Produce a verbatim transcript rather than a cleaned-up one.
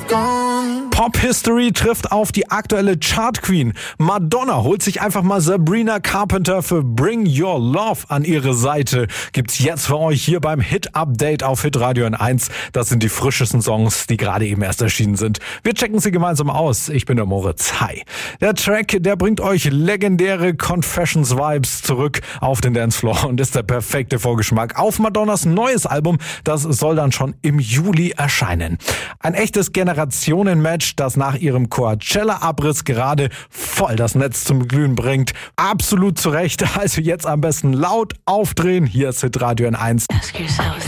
Pop History trifft auf die aktuelle Chart Queen. Madonna holt sich einfach mal Sabrina Carpenter für Bring Your Love an ihre Seite. Gibt's jetzt für euch hier beim Hit Update auf Hitradio N eins. Das sind die frischesten Songs, die gerade eben erst erschienen sind. Wir checken sie gemeinsam aus. Ich bin der Moritz. Hi. Der Track, der bringt euch legendäre Confessions-Vibes zurück auf den Dancefloor und ist der perfekte Vorgeschmack auf Madonnas neues Album. Das soll dann schon im Juli erscheinen. Ein echtes Generationen-Match, das nach ihrem Coachella-Abriss gerade voll das Netz zum Glühen bringt. Absolut zu Recht. Also jetzt am besten laut aufdrehen. Hier ist Hitradio N eins. Ask yourself